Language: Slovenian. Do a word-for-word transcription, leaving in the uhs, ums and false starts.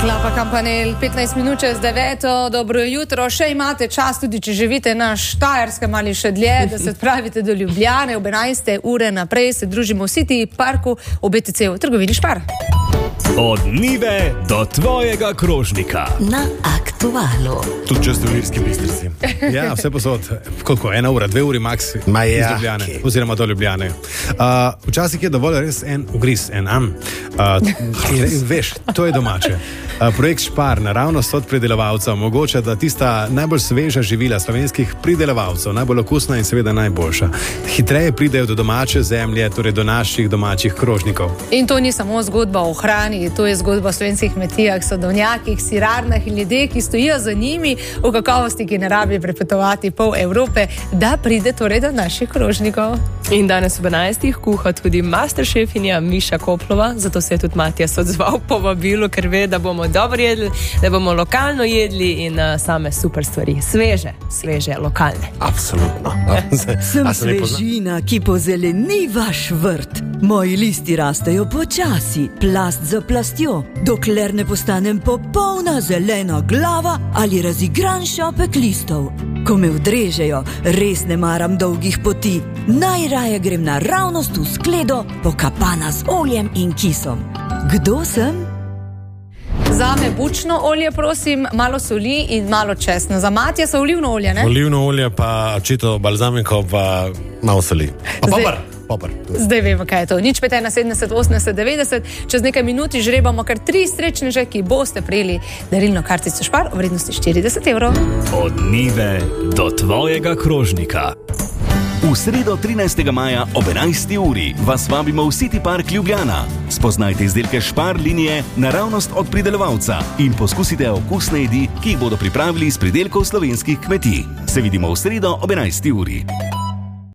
Klapa Kampanel, petnajst minut čez deveto, dobro jutro, še imate čas, tudi če živite na Štajerskem ali še dlje, da se odpravite do Ljubljane, ob enajste ure naprej se družimo v City parku v B T C v trgovini Spar. Od njive do tvojega krožnika. Na Aktualu. Tudi če ste v Ilirski Bistrici. Ja, vse posod. Koliko? Ena ura, dve uri maks Ma ja, iz Ljubljane, okay. oziroma do Ljubljane. Uh, včasih je dovolj res en ugriz, en am. Uh, in, in veš, to je domače. Uh, projekt Špar, naravnost od pridelovalcev, omogoča, da tista najbolj sveža živila slovenskih pridelovalcev, najbolj okusna in seveda najboljša, hitreje pridejo do domače zemlje, torej do naših domačih krožnikov. In to ni samo zgodba o hrani, to je zgodba o slovenskih kmetijah, sadovnjakih, sirarnah in ljudeh, ki stojijo za njimi v kakovosti, ki ne rabi prepotovati pol Evrope, da pride torej do naših krožnikov. In danes ob enajstih kuha tudi masteršefinja Miša Koplova, zato se je tudi Matijas odzval po vabilu, ker ve, da bomo dobro jedli, da bomo lokalno jedli in uh, same super stvari. Sveže, sveže, lokalne. Absolutno. Sem svežina, ki pozeleni vaš vrt. Moji listi rastejo počasi, plast za plastjo, dokler ne postanem popolna zelena glava ali razigran šopek listov. Ko me vdrežejo, res ne maram dolgih poti. Najraje grem naravnost v skledo, pokapana z oljem in kisom. Kdo sem? Zame bučno olje, prosim, malo soli in malo česna. Za Matijasa olivno olje, ne? Olivno olje pa čito balzamiko pa malo soli. Pa Zdaj- popar. Popar. Zdaj vemo, kaj je to. Nič pet ena sedemdeset osemdeset devetdeset. Čez nekaj minuti žrebamo kar tri srečneže, ki boste prejeli darilno kartico Špar v vrednosti štirideset evrov. Od njive do tvojega krožnika. V sredo trinajstega maja ob enajsti uri vas vabimo v City Park Ljubljana. Spoznajte izdelke Špar linije naravnost od pridelovalca in poskusite okusne jedi, ki jih bodo pripravili iz pridelkov slovenskih kmetij. Se vidimo v sredo ob enajsti uri.